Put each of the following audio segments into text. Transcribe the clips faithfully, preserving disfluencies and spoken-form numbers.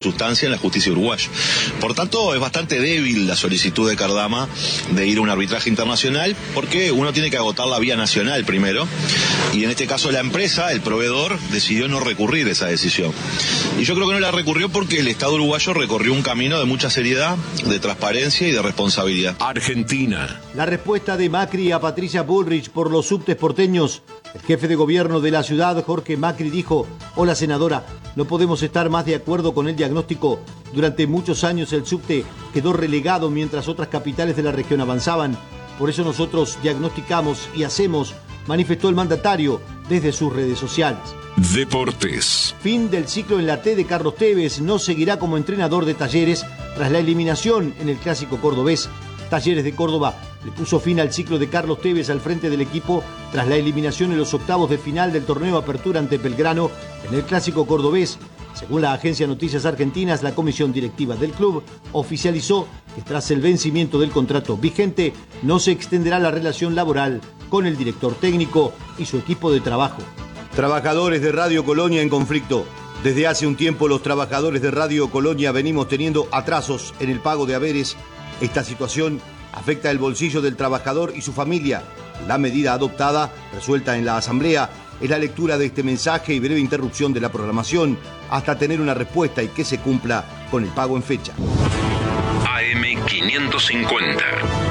sustancia en la justicia uruguaya. Por tanto, es bastante débil la solicitud de Cardama de ir a un arbitraje internacional, porque uno tiene que agotar la vía nacional primero, y en este caso la empresa, el proveedor, decidió no recurrir esa decisión. Y yo creo que no la recurrió porque el Estado uruguayo recorrió un camino de mucha seriedad, de transparencia y de responsabilidad. Argentina. La respuesta de Macri a Patricia Bullrich por los subtes porteños. El jefe de gobierno de la ciudad, Jorge Macri, dijo: hola senadora, no podemos estar más de acuerdo con el diagnóstico. Durante muchos años el subte quedó relegado mientras otras capitales de la región avanzaban. Por eso nosotros diagnosticamos y hacemos, manifestó el mandatario desde sus redes sociales. Deportes. Fin del ciclo en la T de Carlos Tevez. No seguirá como entrenador de Talleres tras la eliminación en el Clásico Cordobés. Talleres de Córdoba le puso fin al ciclo de Carlos Tevez al frente del equipo tras la eliminación en los octavos de final del torneo Apertura ante Belgrano en el Clásico Cordobés. Según la agencia Noticias Argentinas, la comisión directiva del club oficializó que tras el vencimiento del contrato vigente no se extenderá la relación laboral con el director técnico y su equipo de trabajo. Trabajadores de Radio Colonia en conflicto. Desde hace un tiempo los trabajadores de Radio Colonia venimos teniendo atrasos en el pago de haberes. Esta situación afecta el bolsillo del trabajador y su familia. La medida adoptada, resuelta en la Asamblea, es la lectura de este mensaje y breve interrupción de la programación hasta tener una respuesta y que se cumpla con el pago en fecha. A M quinientos cincuenta.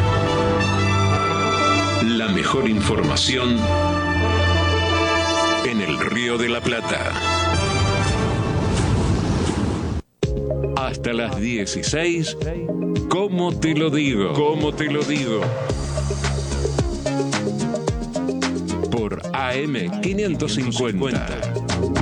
La mejor información en el Río de la Plata. Hasta las dieciséis, ¿cómo te lo digo? ¿Cómo te lo digo? Por A M quinientos cincuenta.